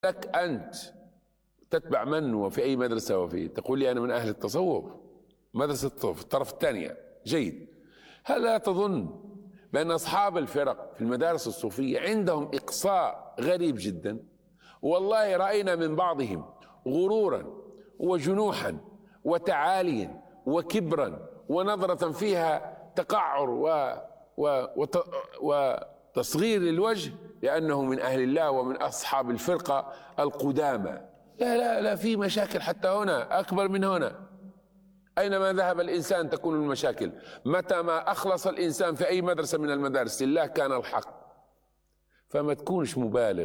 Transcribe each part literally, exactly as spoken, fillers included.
لك أنت تتبع من وفي أي مدرسة وفي تقول لي أنا من أهل التصوف، مدرسة التصوف الطرف الثانية، جيد. هل لا تظن بأن أصحاب الفرق في المدارس الصوفية عندهم إقصاء غريب جدا؟ والله رأينا من بعضهم غرورا وجنوحا وتعاليا وكبرا ونظرة فيها تقعر و و وتصغير للوجه لأنه من أهل الله ومن أصحاب الفرقة القدامى. لا لا لا، في مشاكل حتى هنا أكبر من هنا. أينما ذهب الإنسان تكون المشاكل. متى ما أخلص الإنسان في أي مدرسة من المدارس لله كان الحق. فما تكونش مبالغ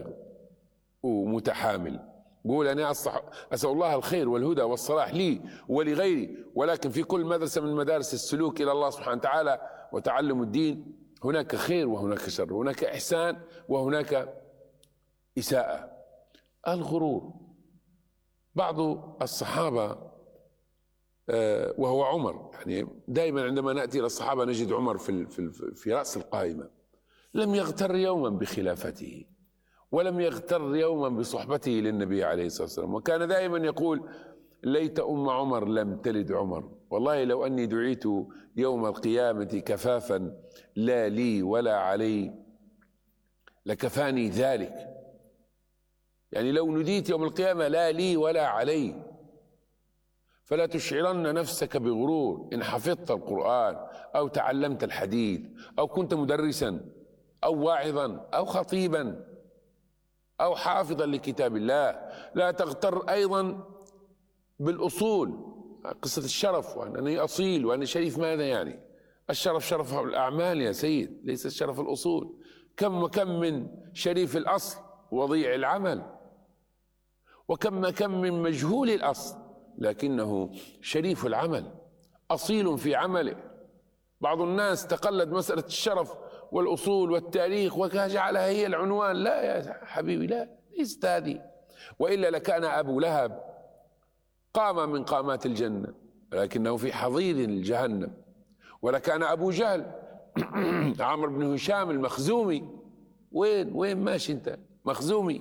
ومتحامل. قول أنا أسأل الله الخير والهدى والصلاح لي ولغيري، ولكن في كل مدرسة من مدارس السلوك إلى الله سبحانه وتعالى وتعلم الدين هناك خير وهناك شر، هناك إحسان وهناك إساءة. الغرور. بعض الصحابة وهو عمر، يعني دائما عندما نأتي إلى الصحابة نجد عمر في في في رأس القائمة، لم يغتر يوما بخلافته ولم يغتر يوما بصحبته للنبي عليه الصلاة والسلام، وكان دائما يقول ليت أم عمر لم تلد عمر، والله لو أني دعيت يوم القيامة كفافا لا لي ولا علي لكفاني ذلك. يعني لو نديت يوم القيامة لا لي ولا علي. فلا تشعرن نفسك بغرور إن حفظت القرآن أو تعلمت الحديث أو كنت مدرسا أو واعظا أو خطيبا أو حافظا لكتاب الله. لا تغتر أيضا بالأصول، قصة الشرف وأنني أصيل وأنا شريف. ماذا يعني؟ الشرف شرف الأعمال يا سيد، ليس الشرف الأصول. كم وكم من شريف الأصل وضيع العمل، وكم كم من مجهول الأصل لكنه شريف العمل أصيل في عمله. بعض الناس تقلد مسألة الشرف والأصول والتاريخ وجعلها هي العنوان. لا يا حبيبي، لا، ليست هذه. وإلا لكان أبو لهب قام من قامات الجنة لكنه في حضيض جهنم، ولكان أبو جهل عمرو بن هشام المخزومي، وين وين ماشي أنت مخزومي.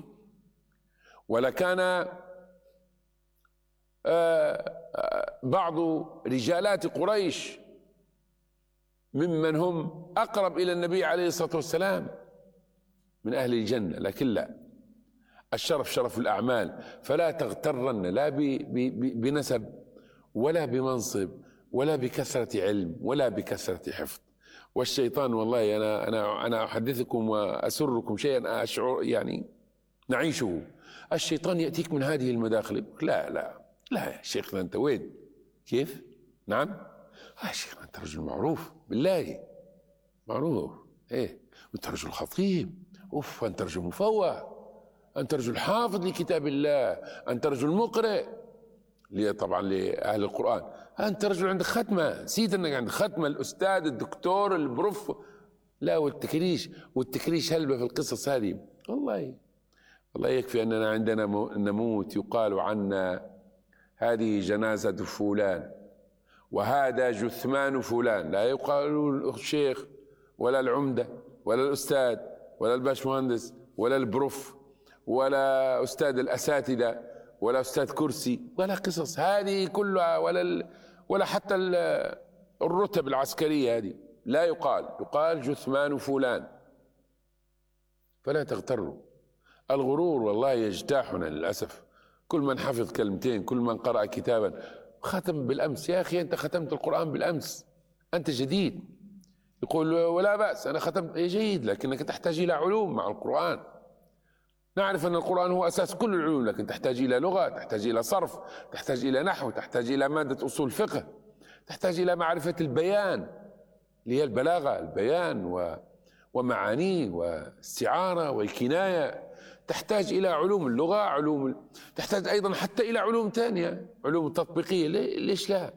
ولكان بعض رجالات قريش ممن هم أقرب إلى النبي عليه الصلاة والسلام من أهل الجنة. لكن لا، الشرف شرف الأعمال. فلا تغترن لا بنسب ولا بمنصب ولا بكثرة علم ولا بكثرة حفظ. والشيطان والله أنا أنا أنا أحدثكم وأسركم شيئا أشعر يعني نعيشه. الشيطان يأتيك من هذه المداخل. لا لا لا يا شيخنا أنت وين؟ كيف؟ نعم؟ آه شيخنا أنت رجل معروف بالله، معروف إيه، وأنت رجل خطيب، أوف أنت رجل مفوه، أنت رجل حافظ لكتاب الله، أنت رجل مقرئ لي طبعا لأهل القرآن، أنت رجل عندك ختمة، نسيت أنك عندك ختمة، الأستاذ الدكتور البروف. لا، والتكريش والتكريش هلبة في القصص هذه. والله والله يكفي أننا عندنا نموت يقال عنا هذه جنازة فلان وهذا جثمان فلان، لا يقال الشيخ ولا العمدة ولا الأستاذ ولا الباشمهندس ولا البروف ولا أستاذ الأساتذة ولا أستاذ كرسي ولا قصص هذه كلها، ولا ولا حتى الرتب العسكرية هذه لا يقال، يقال جثمان فلان. فلا تغتروا. الغرور والله يجتاحنا للأسف. كل من حفظ كلمتين، كل من قرأ كتابا، ختم بالأمس. يا أخي أنت ختمت القرآن بالأمس، أنت جديد. يقول ولا بأس أنا ختمت، جيد، لكنك تحتاج إلى علوم مع القرآن. نعرف أن القرآن هو أساس كل العلوم، لكن تحتاج إلى لغة، تحتاج إلى صرف، تحتاج إلى نحو، تحتاج إلى مادة أصول فقه، تحتاج إلى معرفة البيان اللي هي البلاغة، البيان و ومعانيه واستعارة والكناية، تحتاج إلى علوم اللغة، علوم، تحتاج أيضا حتى إلى علوم ثانية، علوم التطبيقية. ليش لا؟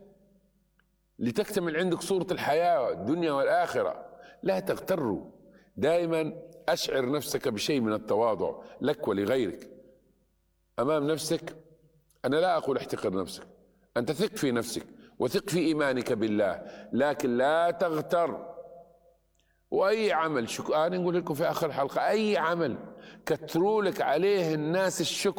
لتكتمل عندك صورة الحياة الدنيا والآخرة. لا تغتروا. دائما أشعر نفسك بشيء من التواضع لك ولغيرك أمام نفسك. أنا لا أقول احتقر نفسك، أنت ثق في نفسك وثق في إيمانك بالله، لكن لا تغتر واي عمل شك... انا نقول لكم في اخر الحلقه، اي عمل كتروا لك عليه الناس الشكر